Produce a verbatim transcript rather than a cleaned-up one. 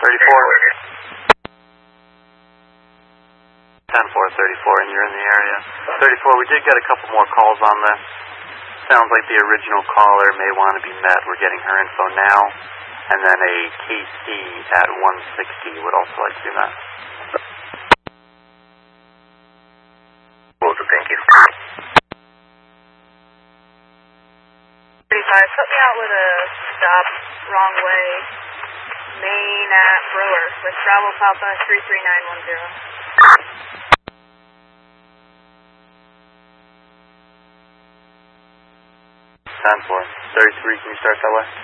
thirty-four. ten four thirty-four, and you're in the area. thirty-four, we did get a couple more calls on this. Sounds like the original caller may want to be met. We're getting her info now. And then a K C at one sixty would also like to do that. Thank you. thirty-five, put me out with a stop wrong way. Main at Brewer with Bravo Papa three three nine one zero. ten four thirty-three, can you start that way?